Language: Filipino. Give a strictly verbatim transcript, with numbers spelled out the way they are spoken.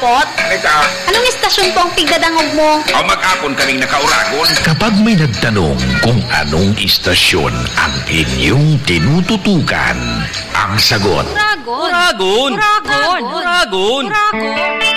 Sapot? Eka, Anong istasyon po ang tigdadangog mo? o mag-apon kaming nakauragon. Kapag may nagtanong kung anong istasyon ang inyong tinututukan, ang sagot, Uragon. Uragon. Uragon. Uragon. Uragon.